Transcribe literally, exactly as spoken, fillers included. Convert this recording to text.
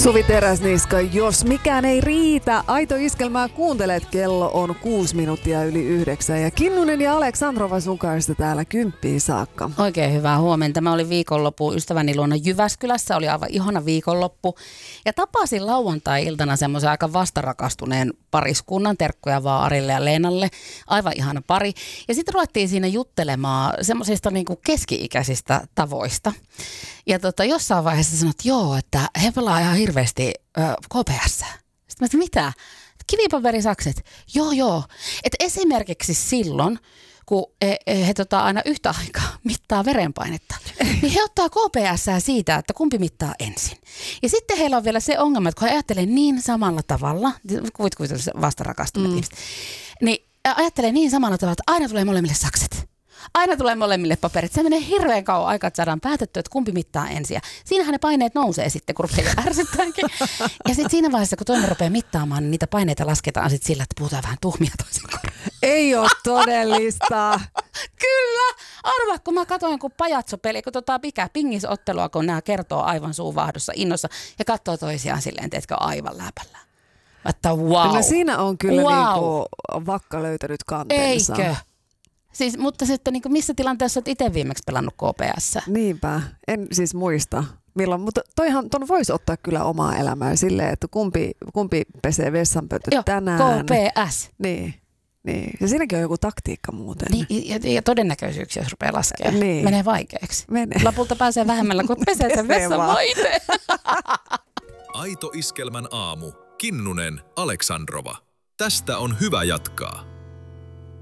Suvi Teräsniska, jos mikään ei riitä. Aito iskelmää kuuntelet, kello on kuusi minuuttia yli yhdeksän. Ja Kinnunen ja Aleksandrova sun kanssa täällä kymppiin saakka. Oikein hyvää huomenta. Mä olin viikonloppu ystäväni luona Jyväskylässä. Oli aivan ihana viikonloppu. Ja tapasin lauantai-iltana semmoisen aika vastarakastuneen pariskunnan. Terkkuja vaan Arille ja Leenalle. Aivan ihana pari. Ja sitten ruvettiin siinä juttelemaan semmoisista niinku keski-ikäisistä tavoista. Ja tota, jossain vaiheessa sanoit, että joo, että he pelaa ihan hirveästi ö, K P S. Sitten mä sanoin, mitä? Kivipaperisakset. Joo, joo. Että esimerkiksi silloin, kun he, he, he tota, aina yhtä aikaa mittaa verenpainetta, niin he ottaa K P S:ää siitä, että kumpi mittaa ensin. Ja sitten heillä on vielä se ongelma, että kun he ajattelee niin samalla tavalla, kuvit kuvit vastarakastuneet mm. ihmiset, niin ajattelee niin samalla tavalla, että aina tulee molemmille sakset. Aina tulee molemmille paperit. Se menee hirveän kauan aikaa, että saadaan päätettyä, että kumpi mittaa ensin. Ja siinähän ne paineet nousee sitten, kun rupeaa ärsyttäänkin. Ja sitten siinä vaiheessa, kun toinen rupeaa mittaamaan, niin niitä paineita lasketaan sitten sillä, että puhutaan vähän tuhmia toisin korvaan. Ei ole todellista. Kyllä. Arvaa, kun mä katsoin kun pajatsopeli, kun tota mikä pingisottelua, kun nämä kertoo aivan suuvahdossa innossa ja katsoo toisiaan silleen, teetkö aivan läpällä. Että wow. No siinä on kyllä wow. niinku vakka löytänyt kanteensa. Eikö? Siis, mutta sitten niin missä tilanteessa olet itse viimeksi pelannut K P S? Niinpä, en siis muista milloin, mutta toihan ton voisi ottaa kyllä omaa elämää silleen, että kumpi, kumpi pesee vessanpönttöt Joo, tänään. K P S. Niin, niin. Ja siinäkin on joku taktiikka muuten. Niin, ja, ja todennäköisyyksiä, jos rupeaa laskemaan, niin. menee vaikeaksi. Menee. Lopulta pääsee vähemmällä, kun pesee sen vessan vaan itse. Aito iskelmän aamu. Kinnunen, Aleksandrova. Tästä on hyvä jatkaa.